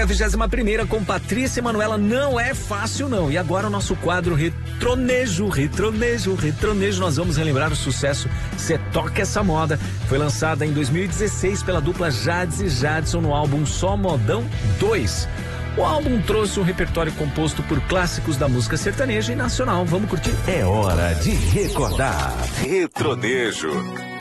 a 21ª com Patrícia e Manuela. Não é fácil, não. E agora o nosso quadro Retronejo. Nós vamos relembrar o sucesso Cê Toca Essa Moda. Foi lançada em 2016 pela dupla Jades e Jadson no álbum Só Modão 2. O álbum trouxe um repertório composto por clássicos da música sertaneja e nacional. Vamos curtir? É hora de recordar. Retronejo.